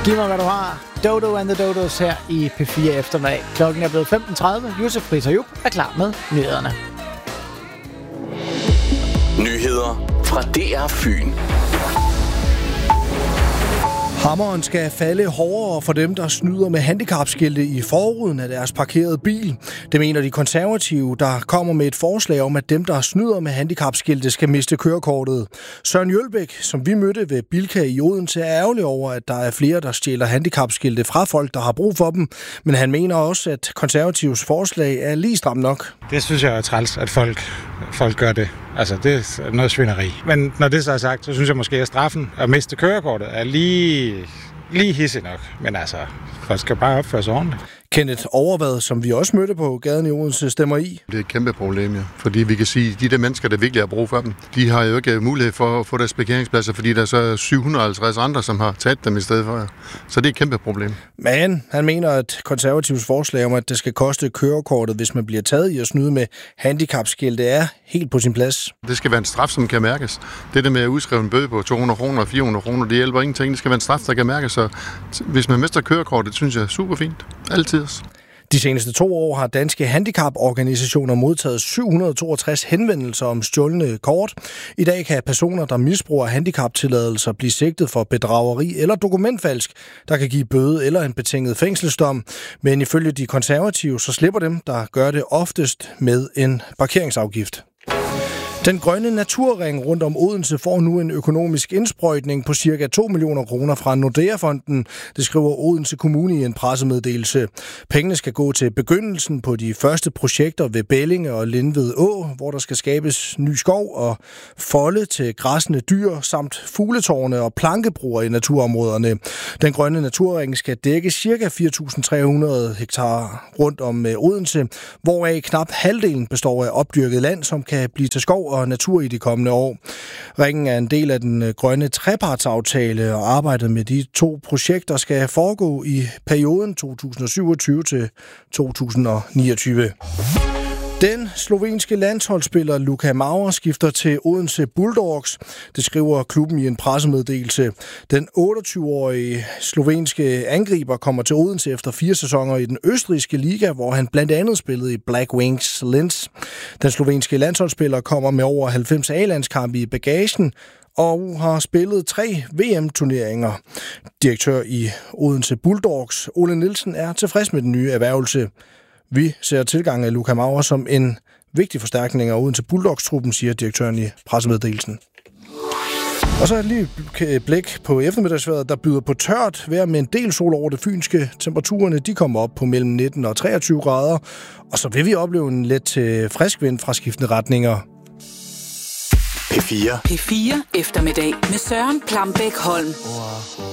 Giv mig, hvad du har. Dodo and the Dodos her i P4 eftermiddag. Klokken er blevet 15.30. Josef Friis og Jupp er klar med nyhederne. Nyheder fra DR Fyn. Hammeren skal falde hårdere for dem, der snyder med handicapskilte i forruden af deres parkerede bil. Det mener de konservative, der kommer med et forslag om, at dem, der snyder med handicapskilte, skal miste kørekortet. Søren Jølbæk, som vi mødte ved Bilka i Odense, er ærgerlig over, at der er flere, der stjæler handicapskilte fra folk, der har brug for dem. Men han mener også, at konservativs forslag er lige stramt nok. Det synes jeg er træls, at folk gør det. Altså, det er noget svineri. Men når det så er sagt, så synes jeg måske, at straffen at miste kørekortet er lige hissig nok. Men altså, folk skal bare opføre sig ordentligt. Kenneth Overvad, som vi også mødte på gaden i Odense, stemmer i. Det er et kæmpe problem, ja. Fordi vi kan sige, at de der mennesker, der virkelig har brug for dem, de har jo ikke mulighed for at få deres parkeringspladser, fordi der er så 750 andre, som har taget dem i stedet for. Så det er et kæmpe problem. Men han mener, at konservativs forslag om, at det skal koste kørekortet, hvis man bliver taget i at snyde med handicapskilte, er helt på sin plads. Det skal være en straf, som kan mærkes. Det der med at udskrive en bøde på 200 kroner og 400 kroner, det hjælper ingenting. Det skal være en straf, der kan mærkes. Så hvis man mister kørekortet, synes jeg er super fint. Altid. De seneste 2 år har danske handicaporganisationer modtaget 762 henvendelser om stjålne kort. I dag kan personer, der misbruger handicaptilladelser, blive sigtet for bedrageri eller dokumentfalsk, der kan give bøde eller en betinget fængselsdom. Men ifølge de konservative, så slipper dem, der gør det oftest med en parkeringsafgift. Den grønne naturring rundt om Odense får nu en økonomisk indsprøjtning på ca. 2 millioner kroner fra Nordea-fonden. Det skriver Odense Kommune i en pressemeddelelse. Pengene skal gå til begyndelsen på de første projekter ved Bellinge og Lindved Å, hvor der skal skabes ny skov og folde til græssende dyr, samt fugletårne og plankebroer i naturområderne. Den grønne naturring skal dække ca. 4.300 hektar rundt om Odense, hvoraf knap halvdelen består af opdyrket land, som kan blive til skov og natur i de kommende år. Ringen er en del af den grønne trepartsaftale, og arbejdet med de 2 projekter skal foregå i perioden 2027 til 2029. Den slovenske landsholdsspiller Luka Maurer skifter til Odense Bulldogs. Det skriver klubben i en pressemeddelelse. Den 28-årige slovenske angriber kommer til Odense efter 4 sæsoner i den østrigske liga, hvor han blandt andet spillede i Black Wings Linz. Den slovenske landsholdsspiller kommer med over 90 A-landskampe i bagagen og har spillet 3 VM-turneringer. Direktør i Odense Bulldogs, Ole Nielsen, er tilfreds med den nye erhvervelse. Vi ser tilgang af Luka Maurer som en vigtig forstærkning af Odense Bulldogs-truppen, siger direktøren i pressemeddelelsen. Og så et lige blik på eftermiddagsvejret, der byder på tørt vejr med en del sol over det fynske. Temperaturerne de kommer op på mellem 19 og 23 grader, og så vil vi opleve en let frisk vind fra skiftende retninger. P4 eftermiddag med Søren Plambæk Holm.